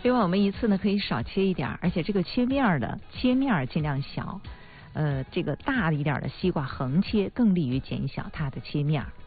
另外，我们一次呢可以少切一点，而且这个切面尽量小。这个大一点的西瓜横切更利于减小它的切面。